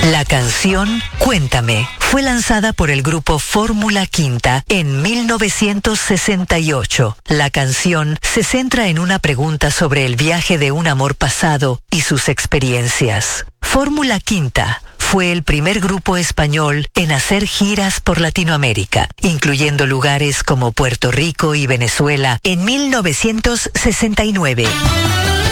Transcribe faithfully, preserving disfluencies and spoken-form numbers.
La canción Cuéntame fue lanzada por el grupo Fórmula Quinta en mil novecientos sesenta y ocho. La canción se centra en una pregunta sobre el viaje de un amor pasado y sus experiencias. Fórmula Quinta fue el primer grupo español en hacer giras por Latinoamérica, incluyendo lugares como Puerto Rico y Venezuela en mil novecientos sesenta y nueve.